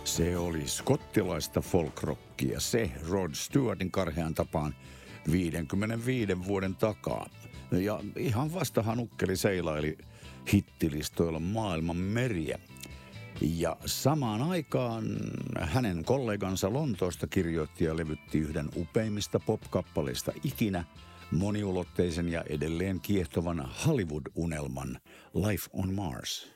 Se oli skottilaista folkrockia, se Rod Stewartin karhean tapaan 55 vuoden takaa. Ja ihan vastahan ukkeli seilaili hittilistoilla maailman meriä. Ja samaan aikaan hänen kollegansa Lontoosta kirjoitti ja levytti yhden upeimmista pop-kappaleista ikinä, moniulotteisen ja edelleen kiehtovan Hollywood-unelman Life on Mars.